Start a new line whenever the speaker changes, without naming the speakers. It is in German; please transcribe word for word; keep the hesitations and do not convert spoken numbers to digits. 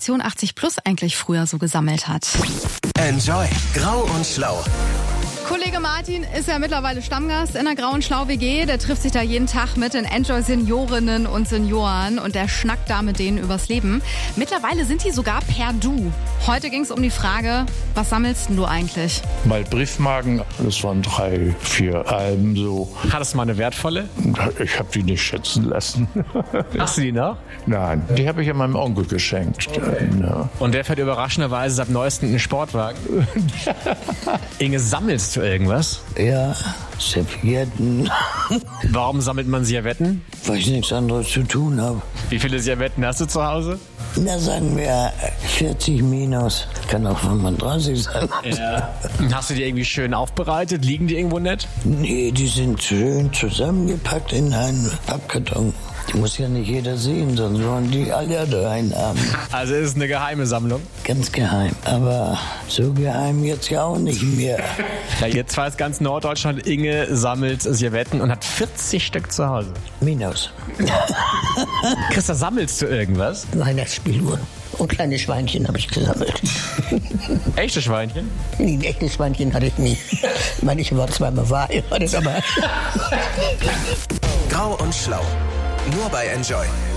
Generation achtzig plus eigentlich früher so gesammelt hat.
Enjoy Grau und Schlau.
Kollege Martin ist ja mittlerweile Stammgast in der Grauen Schlau W G. Der trifft sich da jeden Tag mit den Enjoy-Seniorinnen und Senioren und der schnackt da mit denen übers Leben. Mittlerweile sind die sogar per Du. Heute ging es um die Frage, was sammelst denn du eigentlich?
Mal Briefmarken, das waren drei, vier Alben so.
Hattest du mal eine wertvolle?
Ich habe die nicht schätzen lassen.
Hast du die noch?
Nein, die habe ich ja meinem Onkel geschenkt. Ja.
Und der fährt überraschenderweise seit neuestem einen Sportwagen. Inge, sammelst du irgendwas?
Ja, Servietten.
Warum sammelt man Servietten?
Weil ich nichts anderes zu tun habe.
Wie viele Servietten hast du zu Hause?
Na, sagen wir vierzig minus. Kann auch fünfunddreißig sein.
Ja. Hast du die irgendwie schön aufbereitet? Liegen die irgendwo nett?
Nee, die sind schön zusammengepackt in einen Pappkarton. Die muss ja nicht jeder sehen, sonst wollen die alle daheim haben.
Also ist es eine geheime Sammlung?
Ganz geheim, aber so geheim jetzt ja auch nicht mehr.
Ja, jetzt weiß ganz Norddeutschland, Inge sammelt Servietten und hat vierzig Stück zu Hause.
Minus.
Christa, sammelst du irgendwas?
Weihnachtsspieluhren und kleine Schweinchen habe ich gesammelt.
Echte Schweinchen?
Nee, ein echtes Schweinchen hatte ich nie. Ich meine, ich war zweimal verheiratet, aber...
Grau und Schlau. Nur bei Enjoy.